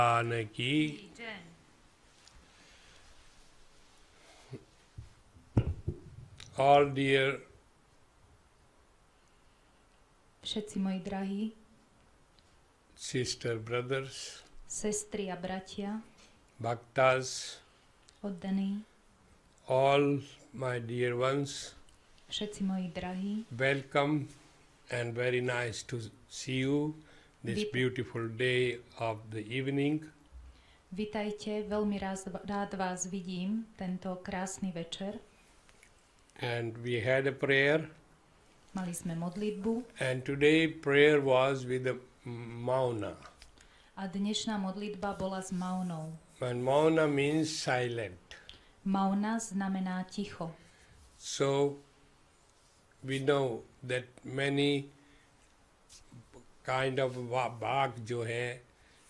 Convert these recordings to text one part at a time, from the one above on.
की all dear všetci moji drahí, sister brothers, sestry a bratia, bhaktas, oddaní, all my dear ones, všetci moji drahí, welcome and very nice to see you this beautiful day of the evening. Vitajte, veľmi rád vás vidím tento krásny večer. And we had a prayer. Mali sme modlitbu. And today prayer was with the mauna. A dnešná modlitba bola s maunou. And mauna means silent. Mauna znamená ticho. So we know that many kind of बाग जो है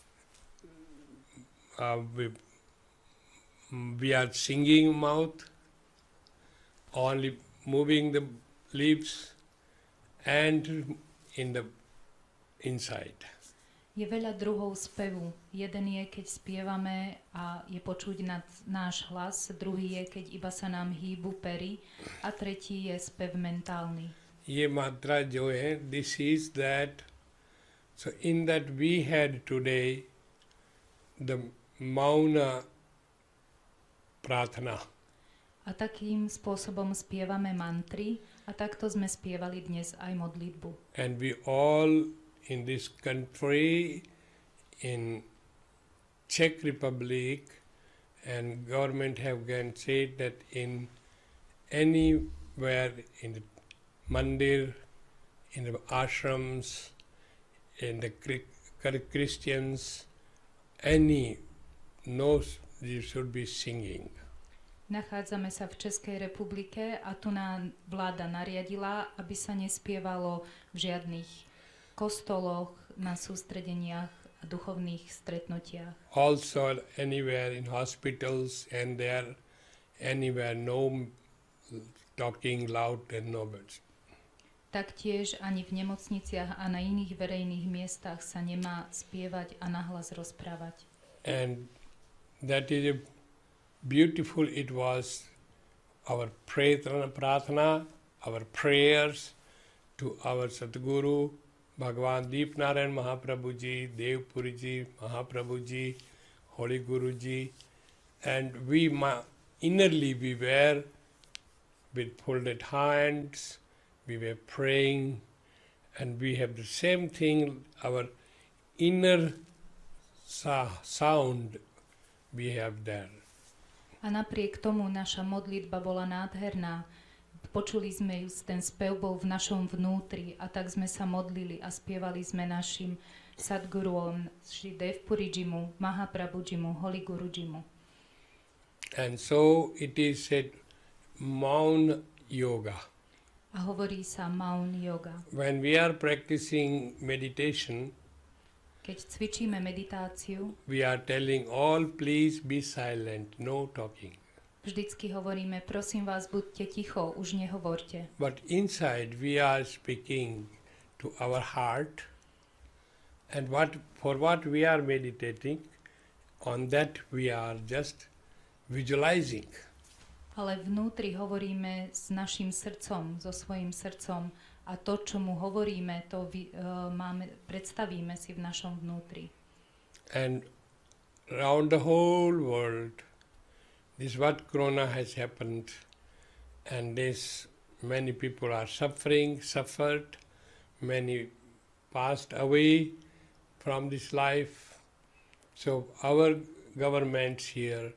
we are singing mouth, only moving the lips and in the inside. Je veľa druhov spevu. Jeden je, keď spievame a je počuť náš hlas, druhý je, keď iba sa nám hýbu pery a tretí je spev mentálny. ये मात्रा जो है, this is that. So in that we had today the mauna प्रार्थना. A takým spôsobom spievame mantry a takto sme spievali dnes aj modlitbu. And we all in this country, in Czech Republic, and government have again said that in anywhere in the mandir, in the ashrams, in the Christians, you should be singing. Nachádzame sa v Českej republike a tu nám vláda nariadila, aby sa nespievalo v žiadnych kostoloch, na sústredeniach a duchovných stretnutiach. Also anywhere in hospitals and there, anywhere no talking loud and no words. Taktiež ani v nemocniciach a na iných verejných miestach sa nemá spievať a nahlas rozprávať. And that is beautiful. It was our prathana, our prayers to our Sadguru, Bhagavan Deepnarayan Mahaprabhuji, Devpuriji Mahaprabhuji, Holy Guruji, and we innerly we were with folded hands. We were praying, and we have the same thing, our inner sound we have there. A napriek tomu naša modlitba bola nádherná. Počuli sme ju, ten spev bol v našom vnútri a tak sme sa modlili a spievali sme našim Sadguruom, Shri Devpurijimu, Mahaprabhujimu, Holy Gurujimu. And so it is said Maun Yoga. A hovorí sa Maun Yoga. When we are practicing meditation, keď cvičíme meditáciu, we are telling all, please be silent, no talking. Vždycky hovoríme, prosím vás, buďte ticho, už nehovorte. But inside we are speaking to our heart, and for what we are meditating, on that we are just visualizing. Ale vnútri hovoríme s našim srdcom, so svojím srdcom a to, čo mu hovoríme, to predstavíme si v našom vnútri. And around the whole world, this what corona has happened, and many people are suffered, many passed away from this life. So our governments here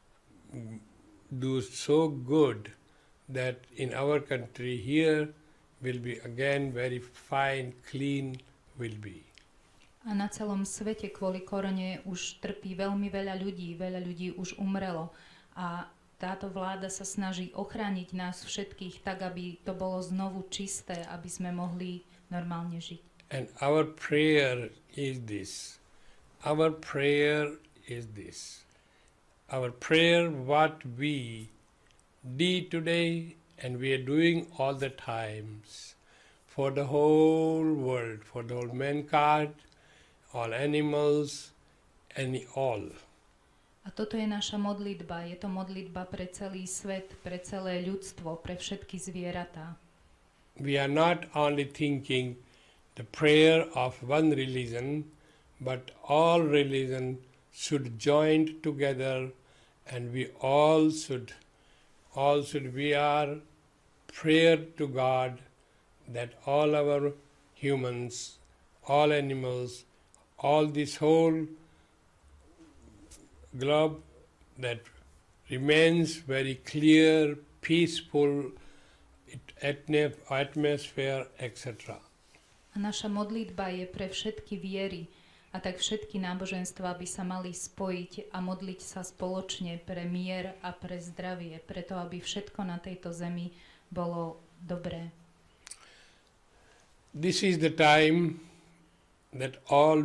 do so good that in our country here will be again very fine, clean will be. A na celom svete kvôli korone už trpí veľmi veľa ľudí už umrelo a táto vláda sa snaží ochrániť nás všetkých tak, aby to bolo znovu čisté, aby sme mohli normálne žiť. And our prayer is this. Our prayer is this. Our prayer, what we did today and we are doing all the times for the whole world, for the whole mankind, all animals, and all. A toto je naša modlitba. Je to modlitba pre celý svet, pre celé ľudstvo, pre všetky zvieratá. We are not only thinking the prayer of one religion, but all religion should join together, and we are prayer to God that all our humans, all animals, all this whole globe that remains very clear, peaceful atmosphere, etc. A naša modlitba je pre všetky viery, a tak všetky náboženstva by sa mali spojiť a modliť sa spoločne pre mier a pre zdravie, preto aby všetko na tejto zemi bolo dobré. This is the time that all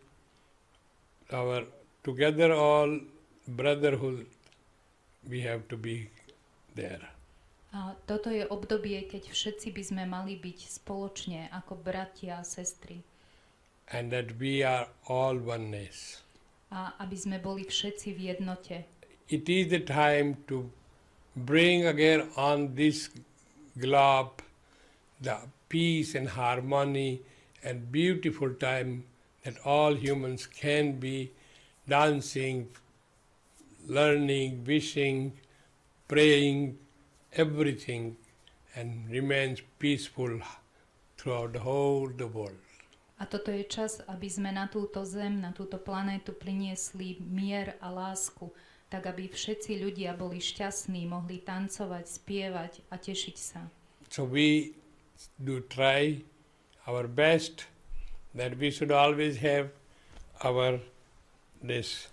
together all brotherhood, we have to be there. A toto je obdobie, keď všetci by sme mali byť spoločne ako bratia a sestry. And that we are all oneness. A aby sme boli všetci v jednote. It is the time to bring again on this globe the peace and harmony and beautiful time that all humans can be dancing, learning, wishing, praying, everything, and remains peaceful throughout the whole the world. A toto je čas, aby sme na túto zem, na túto planétu priniesli mier a lásku, tak aby všetci ľudia boli šťastní, mohli tancovať, spievať a tešiť sa. So we do try our best that we should always have this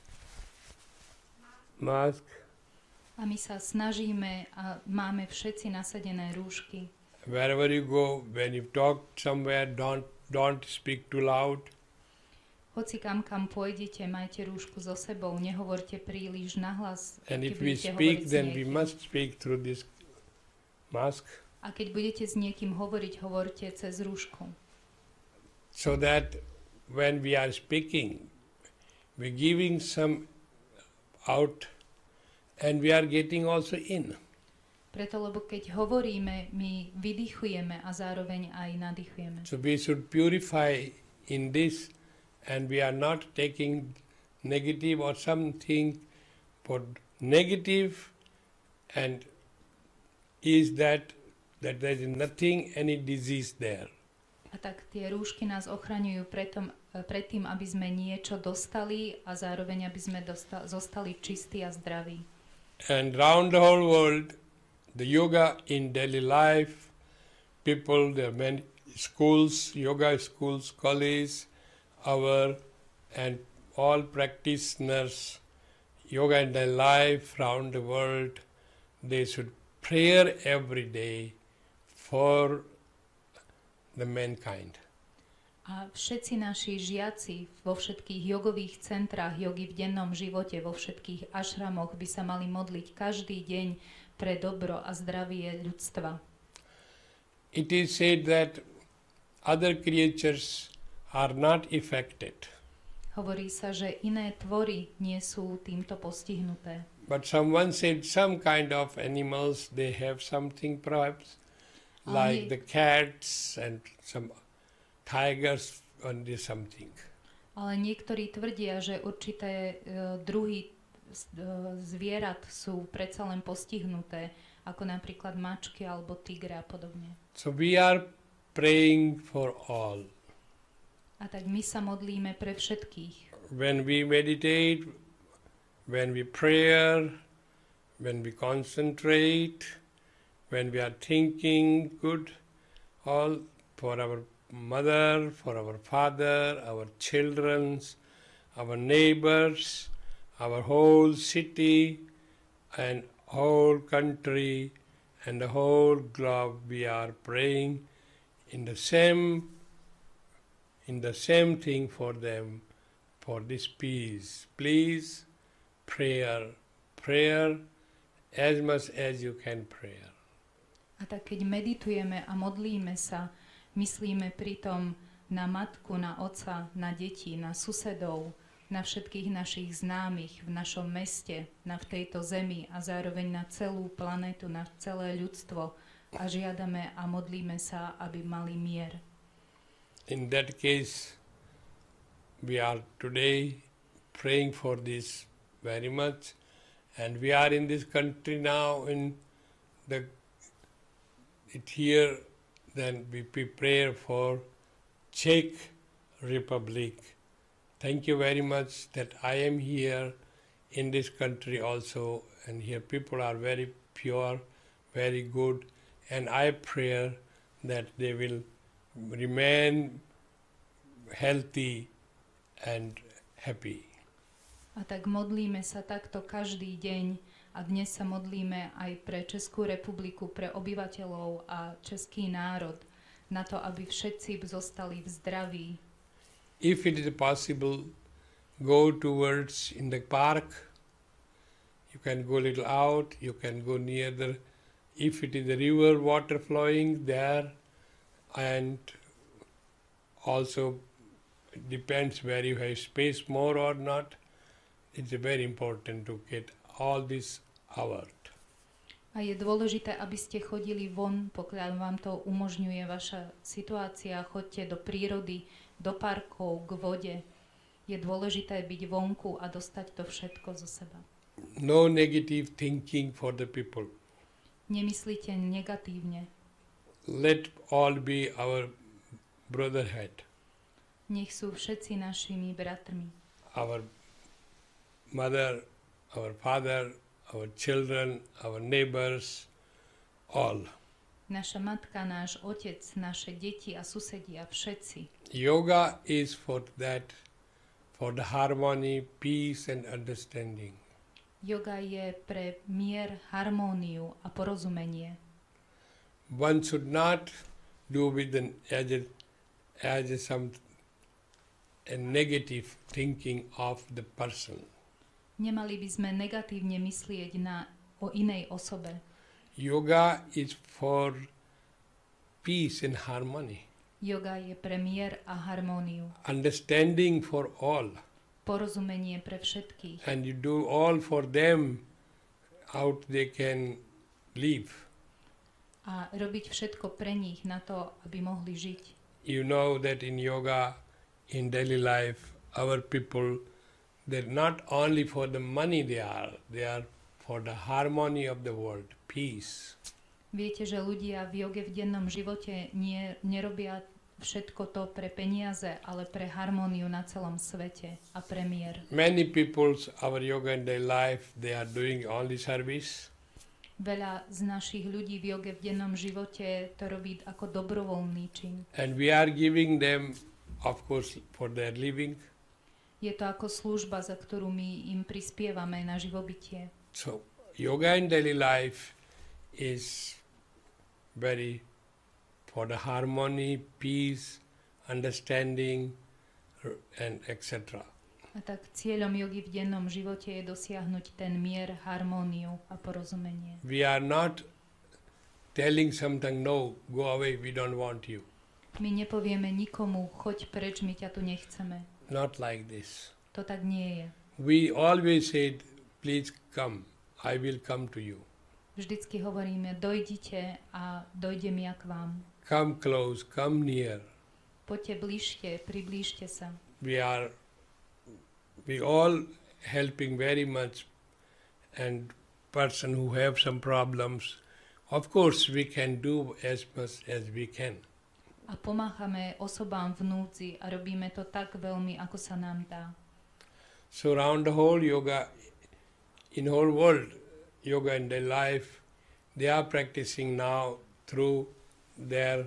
mask. A my sa snažíme a máme všetci nasadené rúšky. Wherever you go, when you talk somewhere, don't speak too loud. Hoci kam pôjdete, majte rúšku so sebou, nehovorte príliš nahlas. And if we speak, then we must speak through this mask. A keď budete s niekým hovoriť, hovorte cez rúšku. So that when we are speaking, we're giving some out and we are getting also in. Preto, lebo keď hovoríme, my vydychujeme a zároveň aj nadýchujeme. So we should purify in this, and we are not taking negative or something for negative, and is that there is nothing, any disease there. A tak tie rúšky nás ochraňujú pred tým, aby sme niečo dostali a zároveň aby sme zostali čistí a zdraví. And round the whole world, the yoga in daily life, people, there are many schools, yoga schools, colleges, and all practitioners, yoga in their life around the world, they should pray every day for the mankind. A všetci naši žiaci vo všetkých jogových centrách jogy v dennom živote, vo všetkých ašramoch by sa mali modliť každý deň pre dobro a zdravie ľudstva. It is said that other creatures are not affected. Hovorí sa, že iné tvory nie sú týmto postihnuté. But someone said some kind of animals, they have something perhaps, like the cats and some tigers and something. Ale niektorí tvrdia, že určité druhy zvierat sú predsa len postihnuté, ako napríklad mačky alebo tigre a podobne. So we are praying for all. A tak my sa modlíme pre všetkých. When we meditate, when we pray, when we concentrate, when we are thinking good, all for our mother, for our father, our children, our neighbors, our whole city and whole country and the whole globe, we are praying in the same thing for them, for this peace. Please, prayer as much as you can pray. A tak keď meditujeme a modlíme sa, myslíme pritom na matku, na otca, na deti, na susedov, na všetkých našich známych v našom meste, v tejto zemi a zároveň na celú planetu, na celé ľudstvo a žiadame a modlíme sa, aby mali mier. In that case, we are today praying for this very much, and we are in this country now here, then we pray for Czech Republic. Thank you very much that I am here in this country also, and here people are very pure, very good, and I pray that they will remain healthy and happy. A tak modlíme sa takto každý deň a dnes sa modlíme aj pre Českú republiku, pre obyvateľov a český národ, na to, aby všetci zostali v zdraví. If it is possible, go towards in the park. You can go a little out, you can go near if it is a river, water flowing there, and also it depends where you have space more or not. It's very important to get all this out. A je dôležité, aby ste chodili von, pokiaľ vám to umožňuje vaša situácia. Choďte do prírody, do parkov, k vode. Je dôležité byť vonku a dostať to všetko zo seba. No negative thinking for the people. Nemyslíte negatívne. Let all be our brotherhood. Nech sú všetci našimi bratrmi. Our mother, our father, our children, our neighbors, all. Naša matka, náš otec, naše deti a susedia, všetci. Yoga is for that, for the harmony, peace and understanding. Yoga je pre mier, harmóniu a porozumenie. One should not do with a negative thinking of the person. Nemali by sme negatívne myslieť o inej osobe. Yoga is for peace and harmony. Yoga je pre mier a harmóniu. Understanding for all. Porozumenie pre všetkých. And you do all for them, how they can live. A robiť všetko pre nich na to, aby mohli žiť. You know that in yoga, in daily life, our people, they're not only for the money they are for the harmony of the world, peace. Viete, že ľudia v joge v dennom živote nerobia všetko to pre peniaze, ale pre harmóniu na celom svete a pre mier. Many people's our yoga in their life, they are doing only service. Veľa z našich ľudí v joge v dennom živote to robí ako dobrovoľný čin. And we are giving them, of course, for their living. Je to ako služba, za ktorú my im prispievame na živobytie. So, yoga in daily life is very for the harmony, peace, understanding, and etc. A tak cieľom jogy v dennom živote je dosiahnuť ten mier, harmóniu a porozumenie. We are not telling something, no, go away, we don't want you. My nepovieme nikomu, choď preč, my ťa tu nechceme. Not like this. To tak nie je. We always said, please come, I will come to you. Vždycky hovoríme, dojdite a dojdem ja k vám. Come close, come near. Poďte bližšie, priblížte sa. We all helping very much, and person who have some problems, of course we can do as much as we can. A pomáhame osobám v núdzi a robíme to tak veľmi, ako sa nám dá. So around the whole yoga, in whole world, yoga in their life, they are practicing now through their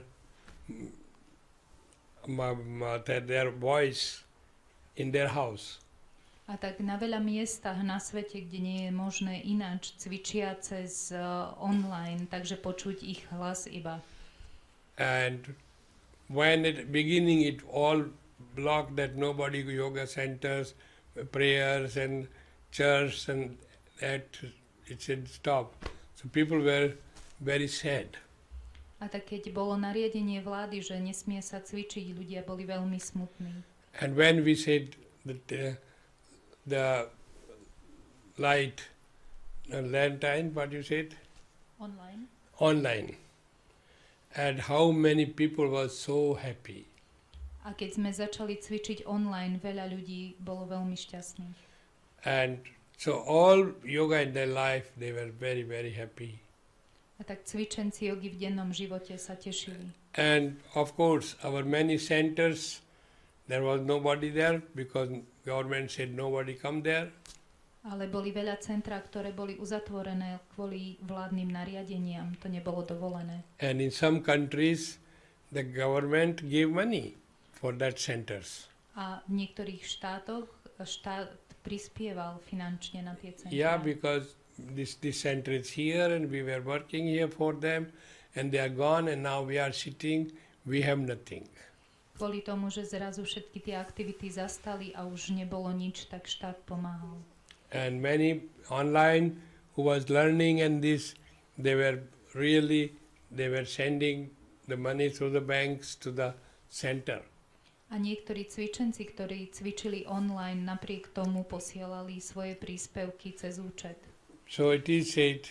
voice in their house. A tak na veľa miestach na svete, kde nie je možné ináč, cvičia cez online, takže počuť ich hlas iba. And when at the beginning it all blocked, that nobody yoga centers, prayers and church, and that it said stop. So people were very sad. A tak keď bolo nariadenie vlády, že nesmie sa cvičiť, ľudia boli veľmi smutní. And when we said that the light, lantern, what you said? Online. Online. And how many people were so happy. A keď sme začali cvičiť online, veľa ľudí bolo veľmi šťastných. And so all yoga in their life, they were very, very happy. A tak cvičenci jogy v dennom živote sa tešili. And of course, our many centers, there was nobody there because government said nobody come there. Ale boli veľa centra, ktoré boli uzatvorené kvôli vládnym nariadeniam. To nebolo dovolené. And in some countries, the government gave money for that centers. A v niektorých štátoch štát prispieval finančne na tie centra. Yeah, because this center is here and we were working here for them and they are gone and now we are sitting, we have nothing. Kvôli tomu, že zrazu všetky tie aktivity zastali a už nebolo nič, tak štát pomáhal. And many online who was learning and this, they were sending the money through the banks to the center. A niektorí cvičenci, ktorí cvičili online, napriek tomu posielali svoje príspevky cez účet. So it is said,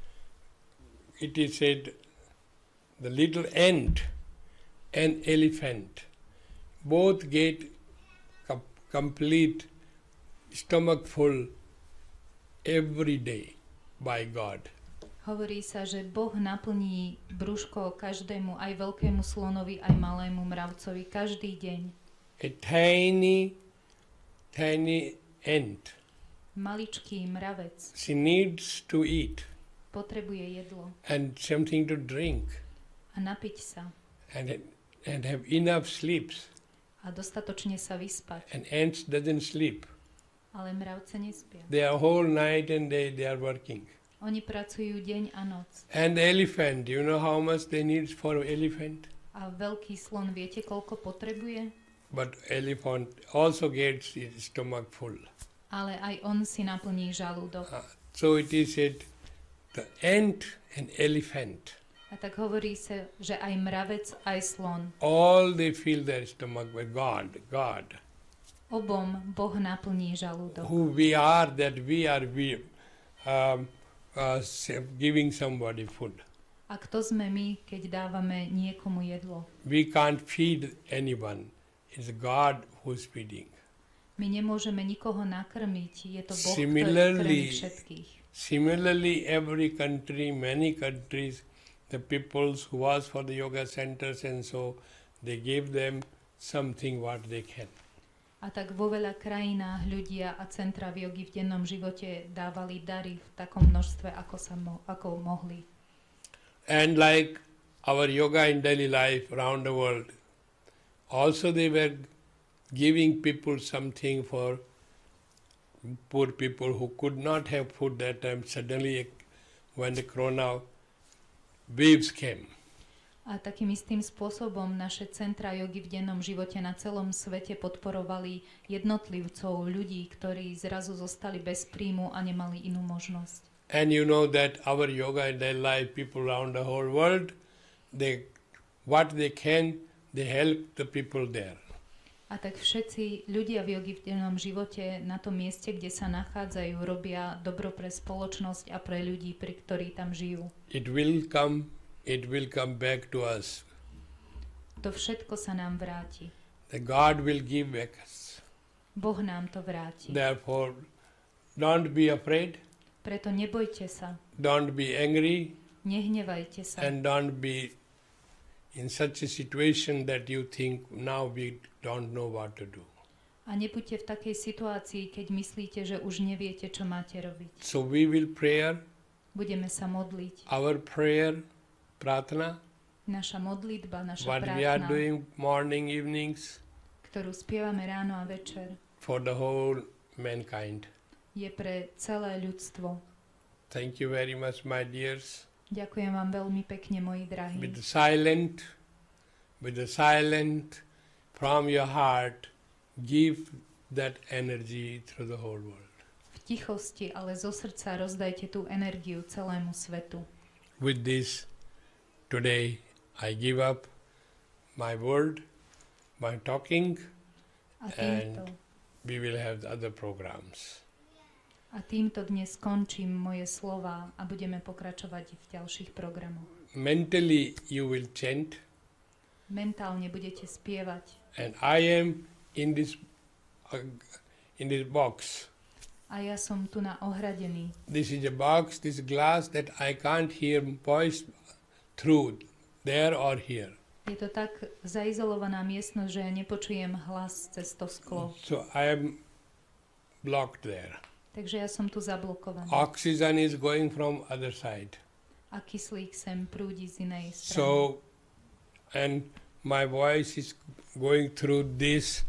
the little ant and elephant both get complete stomach full every day by God. Hovorí sa, že Boh naplní brúško každému, aj veľkému slonovi, aj malému mravcovi, každý deň. A tiny ant. Maličký mravec She needs to eat potrebuje jedlo and something to drink a napiť sa and have enough sleeps. a dostatočne sa vyspať. And ants doesn't sleep. Ale mravce nespia. They are whole night and they are working. Oni pracujú deň a noc. And the elephant, you know how much they need for elephant? A veľký slon, viete, koľko potrebuje? But elephant also gets its stomach full. Ale aj on si naplní žalúdok. So it is said, the ant and elephant, A tak hovorí sa, že aj mravec, aj slon. all they fill their stomach with God. Obom Boh naplní žalúdok. Who we are, that we are giving somebody food. A kto sme my, keď dávame niekomu jedlo? We can't feed anyone. It's God who's feeding. My nemôžeme nikoho nakrmiť. Je to Boh, ktorý Similarly, krmí všetkých. Similarly, every country, many countries, the peoples who was for the yoga centers and so, they gave them something what they can. A tak vo veľa krajinách ľudia a centra v jogi v dennom živote dávali dary v takom množstve, ako mohli. And like our yoga in daily life around the world, also they were giving people something for poor people who could not have food that time. Suddenly, when the corona waves came. A takým istým spôsobom naše centra jogy v dennom živote na celom svete podporovali jednotlivcov, ľudí, ktorí zrazu zostali bez príjmu a nemali inú možnosť. And you know that our yoga in daily life, people around the whole world, what they can, they help the people there. A tak všetci ľudia v jogi v dennom živote na tom mieste, kde sa nachádzajú, robia dobro pre spoločnosť a pre ľudí, pri ktorí tam žijú. It will come back to us. To všetko sa nám vráti. The God will give back us. Boh nám to vráti. Therefore, don't be afraid. Preto nebojte sa. Don't be angry. Nehnevajte sa. And don't be in such a situation that you think now we don't know what to do. A nebuďte v takej situácii, keď myslíte, že už neviete, čo máte robiť. So we will pray. Budeme sa modliť. Our prayer, pratna, Naša modlitba, naša what we are prátna, doing morning, evenings, ktorú spievame ráno a večer, for the whole mankind. je pre celé ľudstvo. Thank you very much, my dears. Ďakujem vám veľmi pekne, moji drahí. With the silent from your heart, give that energy through the whole world. V tichosti, ale zo srdca rozdajte tú energiu celému svetu. With this, today I give up my word, my talking, A týmto we will have the other programs. A týmto dnes skončím moje slova a budeme pokračovať v ďalších programoch. Mentally you will chant, Mentálne budete spievať. and I am in this box. A ja som tu ohradený. This is a box, this glass that I can't hear voice through there or here. Je to tak zaizolovaná miestnosť, že ja nepočujem hlas cez to sklo. So I am blocked there. Takže ja som tu zablokovaný. Oxygen is going from other side. A kyslík sem prúdi z inej strany. So, and my voice is going through this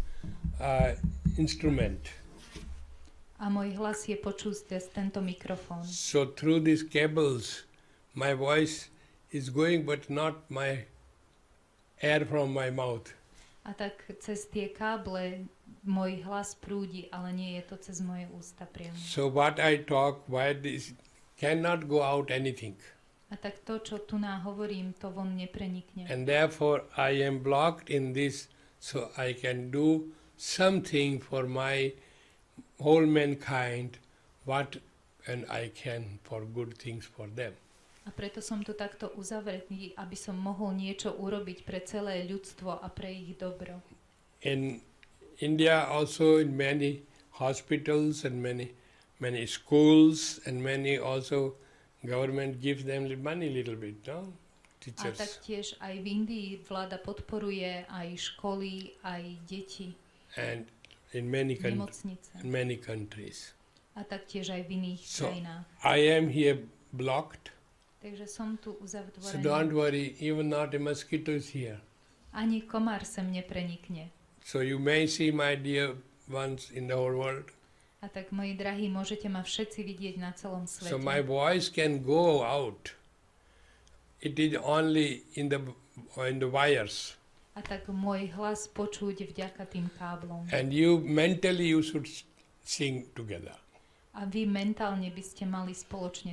instrument. A môj hlas je počuť cez tento mikrofón. So through these cables, my voice is going, but not my air from my mouth. A tak cez tie káble môj hlas prúdi, ale nie je to cez moje ústa priamo. So what I talk, why this cannot go out anything. A tak to, čo tu hovorím, to von neprenikne. And therefore I am blocked in this, so I can do something for my whole mankind, and I can for good things for them. A preto som tu takto uzavretý, aby som mohol niečo urobiť pre celé ľudstvo a pre ich dobro. In India also, in many hospitals and many schools and many also government gives them money little bit, no? A Teachers. taktiež aj v Indii vláda podporuje aj školy, aj deti, And in many nemocnice. countries. A taktiež aj v iných So krajinách. I am here blocked. Takže som tu So uzavretý. don't worry, even not a mosquito is here. Ani komár sem neprenikne. So you may see my dear ones in the whole world. A tak, moji drahí, môžete ma všetci vidieť na celom svete. So my voice can go out. It is only in the wires. A tak môj hlas počuť vďaka tým káblom. And you mentally you should sing together. A vy mentálne by ste mali spoločne